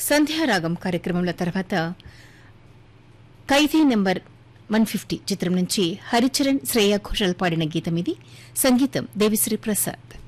సంధ్యారాగం కార్యక్రమంలో తర్వాత ఖైదీ నెంబర్ 150 చిత్రం నుంచి హరిచరణ్ శ్రేయా ఘోషాల్ పాడిన గీతం ఇది. సంగీతం దేవిశ్రీ ప్రసాద్.